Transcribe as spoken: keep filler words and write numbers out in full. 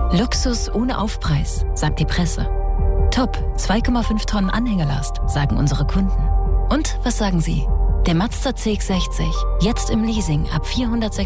Luxus ohne Aufpreis, sagt die Presse. Top, zwei Komma fünf Tonnen Anhängelast, sagen unsere Kunden. Und was sagen Sie? Der Mazda C X sechzig, jetzt im Leasing ab vierhundertsechs